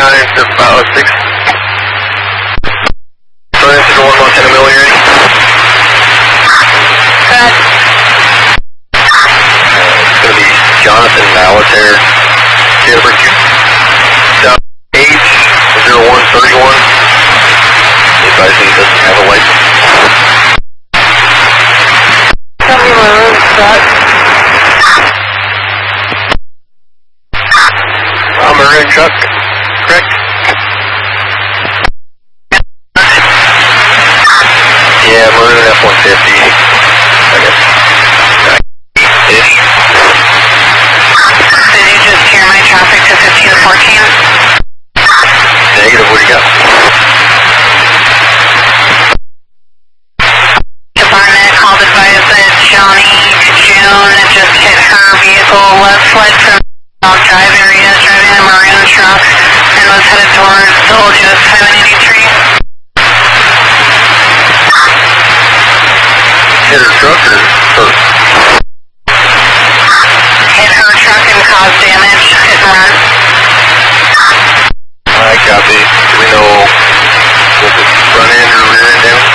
9-6. So this is 1 Montana Mill, you ready? Good. It's going to be Jonathan Malater, Jennifer Q. H0131. Advising he doesn't have a license. Tell me my road stuck. Maroon truck, correct? Yeah, Maroon F-150, I guess. Ish. Did you just hear my traffic to 1514? Negative, what do you got? Department called advise that Johnny June just hit her vehicle left side from Dog Drive area, driving a maroon truck, and was headed towards the old US Highway 93. Hit her truck or her? Hit her truck and caused damage, hit and run. Alright, copy. Do we know, was it front end or rear end down?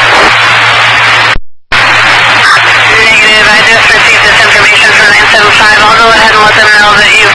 Negative, I just received this information from 975. I'll go ahead and let them know that you've